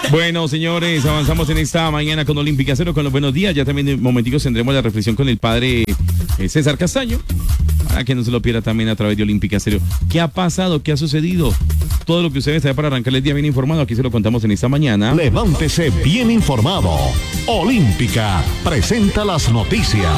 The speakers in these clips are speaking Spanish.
Bueno, señores, avanzamos en esta mañana con Olímpica Cero, con los buenos días. Ya también en momenticos tendremos la reflexión con el padre César Castaño, para que no se lo pierda también a través de Olímpica Cero. ¿Qué ha pasado? ¿Qué ha sucedido? Todo lo que ustedes saben para arrancar el día bien informado, aquí se lo contamos en esta mañana. Levántese bien informado. Olímpica presenta las noticias.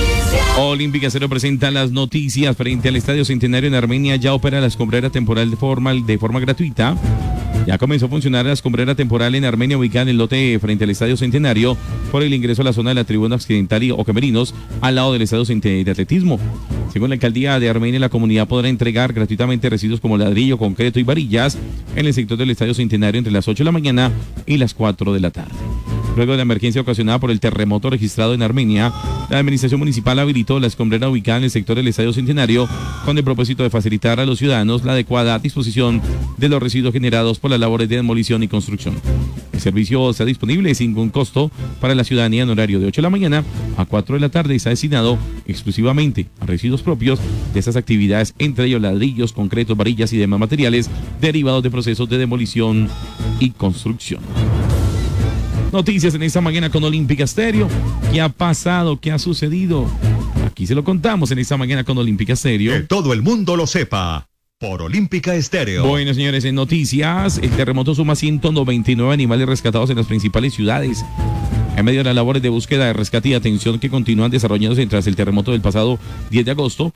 Olímpica Cero presenta las noticias. Frente al Estadio Centenario en Armenia ya opera la escombrera temporal de forma gratuita. Ya comenzó a funcionar la escombrera temporal en Armenia, ubicada en el lote frente al Estadio Centenario, por el ingreso a la zona de la tribuna occidental o camerinos, al lado del Estadio de Atletismo. Según la alcaldía de Armenia, la comunidad podrá entregar gratuitamente residuos como ladrillo, concreto y varillas en el sector del Estadio Centenario entre las 8 de la mañana y las 4 de la tarde. Luego de la emergencia ocasionada por el terremoto registrado en Armenia, la administración municipal habilitó la escombrera ubicada en el sector del Estadio Centenario con el propósito de facilitar a los ciudadanos la adecuada disposición de los residuos generados por las labores de demolición y construcción. El servicio está disponible sin ningún costo para la ciudadanía en horario de 8 de la mañana a 4 de la tarde y está destinado exclusivamente a residuos propios de estas actividades, entre ellos ladrillos, concretos, varillas y demás materiales derivados de procesos de demolición y construcción. Noticias en esta mañana con Olímpica Stereo. ¿Qué ha pasado? ¿Qué ha sucedido? Aquí se lo contamos en esta mañana con Olímpica Stereo. Que todo el mundo lo sepa por Olímpica Stereo. Bueno, señores, en noticias, el terremoto suma 199 animales rescatados en las principales ciudades. En medio de las labores de búsqueda, de rescate y atención que continúan desarrollándose tras el terremoto del pasado 10 de agosto,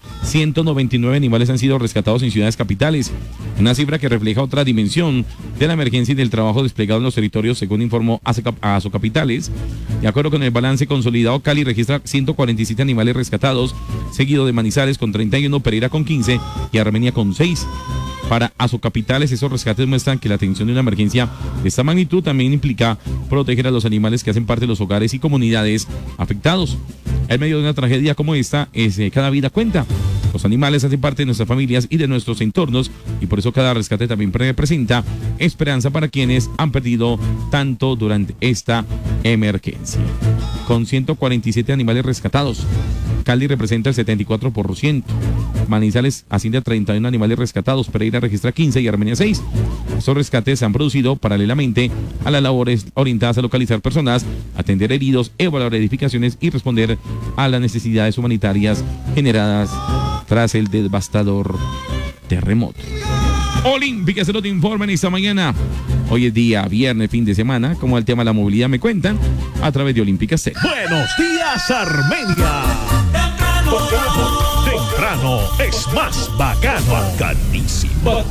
199 animales han sido rescatados en ciudades capitales, una cifra que refleja otra dimensión de la emergencia y del trabajo desplegado en los territorios, según informó Azocapitales. De acuerdo con el balance consolidado, Cali registra 147 animales rescatados, seguido de Manizales con 31, Pereira con 15 y Armenia con 6. Para Azocapitales, esos rescates muestran que la atención de una emergencia de esta magnitud también implica proteger a los animales que hacen parte de los hogares y comunidades afectados. En medio de una tragedia como esta, cada vida cuenta. Los animales hacen parte de nuestras familias y de nuestros entornos, y por eso cada rescate también presenta esperanza para quienes han perdido tanto durante esta emergencia. Con 147 animales rescatados, Cali representa el 74%. Manizales asciende a 31 animales rescatados, Pereira registra 15 y Armenia 6. Estos rescates se han producido paralelamente a las labores orientadas a localizar personas, atender heridos, evaluar edificaciones y responder a las necesidades humanitarias generadas tras el devastador terremoto. Olímpica Cero te informa en esta mañana. Hoy es día viernes, fin de semana, como el tema de la movilidad me cuentan a través de Olímpica Cero. Buenos días, Armenia. Temprano es más bacano. Bacanísimo.